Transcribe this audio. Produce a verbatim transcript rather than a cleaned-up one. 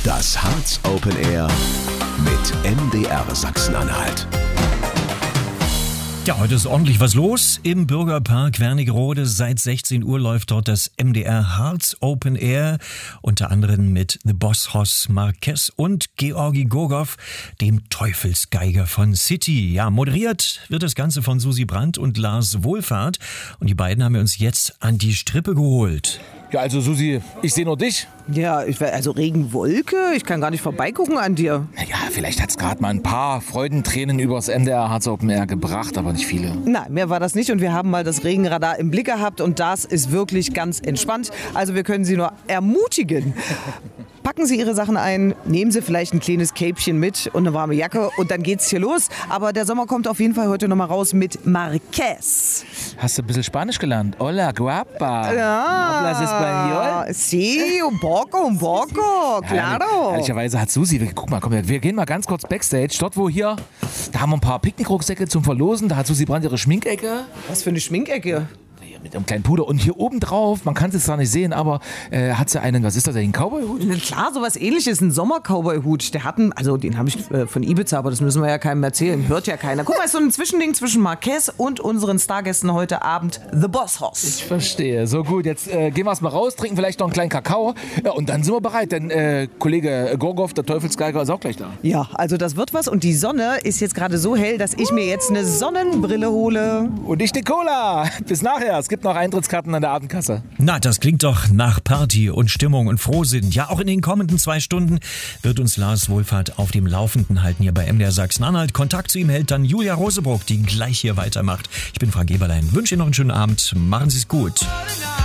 Das Harz Open Air mit M D R Sachsen-Anhalt. Ja, heute ist ordentlich was los im Bürgerpark Wernigerode. Seit sechzehn Uhr läuft dort das M D R Harz Open Air, unter anderem mit The Boss Hoss Marquez und Georgi Gogov, dem Teufelsgeiger von City. Ja, moderiert wird das Ganze von Susi Brandt und Lars Wohlfahrt, und die beiden haben wir uns jetzt an die Strippe geholt. Ja, also Susi, ich sehe nur dich. Ja, ich, also Regenwolke, ich kann gar nicht vorbeigucken an dir. Ja, vielleicht hat es gerade mal ein paar Freudentränen übers M D R Harz Open Air gebracht, aber nicht viele. Nein, mehr war das nicht, und wir haben mal das Regenradar im Blick gehabt und das ist wirklich ganz entspannt. Also wir können Sie nur ermutigen. Packen Sie Ihre Sachen ein, nehmen Sie vielleicht ein kleines Käpchen mit und eine warme Jacke und dann geht's hier los. Aber der Sommer kommt auf jeden Fall heute nochmal raus mit Marquez. Hast du ein bisschen Spanisch gelernt? Hola, guapa. Ja. Hablas español? Sí, un poco, un poco, claro. Ehrlicherweise hat Susi, wir, guck mal, komm, wir gehen mal ganz kurz Backstage. Dort, wo hier, da haben wir ein paar Picknickrucksäcke zum Verlosen. Da hat Susi Brandt ihre Schminkecke. Was für eine Schminkecke? Mit einem kleinen Puder. Und hier oben drauf, man kann es jetzt zwar nicht sehen, aber äh, hat sie einen, was ist das, einen Cowboy-Hut? Na klar, sowas ähnliches, ein Sommer-Cowboy-Hut. Der hat einen, also den habe ich äh, von Ibiza, aber das müssen wir ja keinem erzählen. Hört ja keiner. Guck mal, ist so ein Zwischending zwischen Marquez und unseren Stargästen heute Abend, The Boss Hoss. Ich verstehe. So gut, jetzt äh, gehen wir erstmal raus, trinken vielleicht noch einen kleinen Kakao. Ja, und dann sind wir bereit, denn äh, Kollege Gogov, der Teufelsgeiger, ist auch gleich da. Ja, also das wird was, und die Sonne ist jetzt gerade so hell, dass ich mir jetzt eine Sonnenbrille hole. Und ich die Cola. Bis nachher. Es gibt noch Eintrittskarten an der Abendkasse. Na, das klingt doch nach Party und Stimmung und Frohsinn. Ja, auch in den kommenden zwei Stunden wird uns Lars Wohlfahrt auf dem Laufenden halten hier bei M D R Sachsen-Anhalt. Kontakt zu ihm hält dann Julia Rosebrock, die gleich hier weitermacht. Ich bin Frank Eberlein. Wünsche Ihnen noch einen schönen Abend. Machen Sie es gut.